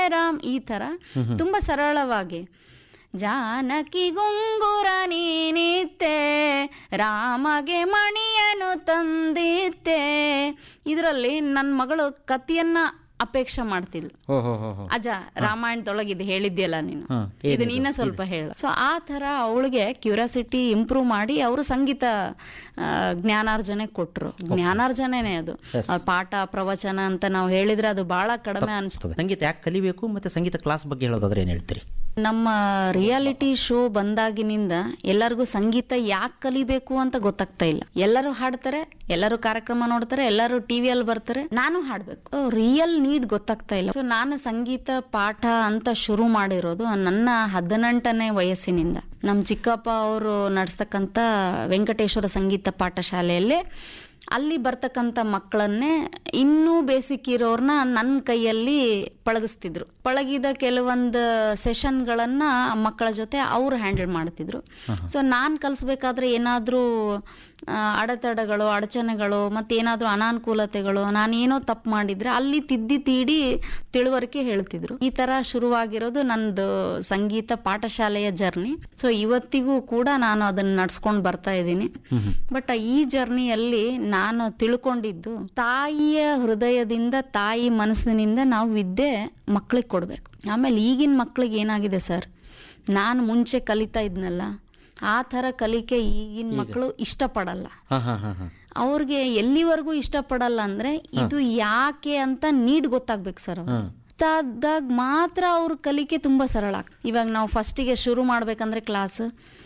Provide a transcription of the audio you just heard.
ರಾಮ್ ಈ ಥರ ತುಂಬ ಸರಳವಾಗಿ ಜಾನಕಿ ಗುಂಗುರ ನೀನಿತ್ತೆ ರಾಮಗೆ ಮಣಿಯನ್ನು ತಂದಿತ್ತೆ. ಇದರಲ್ಲಿ ನನ್ನ ಮಗಳು ಕಥೆಯನ್ನ ಅಪೇಕ್ಷೆ ಮಾಡ್ತಿದ್ಲು. ಅಜ್ಜ ರಾಮಾಯಣದೊಳಗಿದ್ದು ಹೇಳಿದ್ಯಲ್ಲ ನೀನು, ಇದು ನೀನ ಸ್ವಲ್ಪ ಹೇಳು. ಸೊ ಆ ಥರ ಅವಳಿಗೆ ಕ್ಯೂರಿಯಾಸಿಟಿ ಇಂಪ್ರೂವ್ ಮಾಡಿ ಅವರು ಸಂಗೀತ ಜ್ಞಾನಾರ್ಜನೆ ಕೊಟ್ಟರು. ಜ್ಞಾನಾರ್ಜನೆನೇ ಅದು. ಪಾಠ ಪ್ರವಚನ ಅಂತ ನಾವು ಹೇಳಿದ್ರೆ ಅದು ಬಹಳ ಕಡಿಮೆ ಅನ್ಸುತ್ತೆ. ಸಂಗೀತ ಯಾಕೆ ಕಲಿಬೇಕು ಮತ್ತೆ ಸಂಗೀತ ಕ್ಲಾಸ್ ಬಗ್ಗೆ ಹೇಳೋದಾದ್ರೆ ಏನು ಹೇಳ್ತೀರಿ? ನಮ್ಮ ರಿಯಾಲಿಟಿ ಶೋ ಬಂದಾಗಿನಿಂದ ಎಲ್ಲರಿಗೂ ಸಂಗೀತ ಯಾಕೆ ಕಲಿಬೇಕು ಅಂತ ಗೊತ್ತಾಗ್ತಾ ಇಲ್ಲ. ಎಲ್ಲರೂ ಹಾಡ್ತಾರೆ, ಎಲ್ಲರೂ ಕಾರ್ಯಕ್ರಮ ನೋಡ್ತಾರೆ, ಎಲ್ಲರೂ ಟಿವಿಯಲ್ಲಿ ಬರ್ತಾರೆ, ನಾನು ಹಾಡ್ಬೇಕು, ರಿಯಲ್ ನೀಡ್ ಗೊತ್ತಾಗ್ತಾ ಇಲ್ಲ. ಸೊ ನಾನು ಸಂಗೀತ ಪಾಠ ಅಂತ ಶುರು ಮಾಡಿರೋದು ನನ್ನ 18ನೇ ವಯಸ್ಸಿನಿಂದ. ನಮ್ಮ ಚಿಕ್ಕಪ್ಪ ಅವರು ನಡೆಸ್ತಕ್ಕಂಥ ವೆಂಕಟೇಶ್ವರ ಸಂಗೀತ ಪಾಠಶಾಲೆಯಲ್ಲೇ ಅಲ್ಲಿ ಬರ್ತಕ್ಕಂಥ ಮಕ್ಕಳನ್ನೇ ಇನ್ನೂ ಬೇಸಿಕ್ ಇರೋರ್ನ ನನ್ನ ಕೈಯಲ್ಲಿ ಪಳಗಿಸ್ತಿದ್ರು. ಪಳಗಿದ ಕೆಲವೊಂದು ಸೆಷನ್ಗಳನ್ನು ಮಕ್ಕಳ ಜೊತೆ ಅವರು ಹ್ಯಾಂಡಲ್ ಮಾಡ್ತಿದ್ರು. ಸೊ ನಾನು ಕಲಿಸ್ಬೇಕಾದ್ರೆ ಏನಾದರೂ ಅಡೆತಡೆಗಳು, ಅಡಚಣೆಗಳು ಮತ್ತು ಏನಾದರೂ ಅನಾನುಕೂಲತೆಗಳು, ನಾನೇನೋ ತಪ್ಪು ಮಾಡಿದರೆ ಅಲ್ಲಿ ತಿದ್ದಿ ತೀಡಿ ತಿಳುವಳಿಕೆ ಹೇಳ್ತಿದ್ರು. ಈ ಥರ ಶುರುವಾಗಿರೋದು ನನ್ನದು ಸಂಗೀತ ಪಾಠಶಾಲೆಯ ಜರ್ನಿ. ಸೊ ಇವತ್ತಿಗೂ ಕೂಡ ನಾನು ಅದನ್ನು ನಡ್ಸ್ಕೊಂಡು ಬರ್ತಾ ಇದ್ದೀನಿ. ಬಟ್ ಈ ಜರ್ನಿಯಲ್ಲಿ ನಾನು ತಿಳ್ಕೊಂಡಿದ್ದು, ತಾಯಿಯ ಹೃದಯದಿಂದ, ತಾಯಿ ಮನಸ್ಸಿನಿಂದ ನಾವು ವಿದ್ಯೆ ಮಕ್ಕಳಿಗೆ ಕೊಡಬೇಕು. ಆಮೇಲೆ ಈಗಿನ ಮಕ್ಕಳಿಗೆ ಏನಾಗಿದೆ ಸರ್, ನಾನು ಮುಂಚೆ ಕಲಿತಾ ಇದ್ನಲ್ಲ ಆ ಥರ ಕಲಿಕೆ ಈಗಿನ ಮಕ್ಕಳು ಇಷ್ಟಪಡಲ್ಲ. ಅವ್ರಿಗೆ ಎಲ್ಲಿವರೆಗೂ ಇಷ್ಟಪಡಲ್ಲ ಅಂದರೆ ಇದು ಯಾಕೆ ಅಂತ ನೀಡ್ ಗೊತ್ತಾಗ್ಬೇಕು ಸರ್. ಗೊತ್ತಾದಾಗ ಮಾತ್ರ ಅವ್ರ ಕಲಿಕೆ ತುಂಬ ಸರಳ. ಇವಾಗ ನಾವು ಫಸ್ಟಿಗೆ ಶುರು ಮಾಡ್ಬೇಕಂದ್ರೆ ಕ್ಲಾಸ್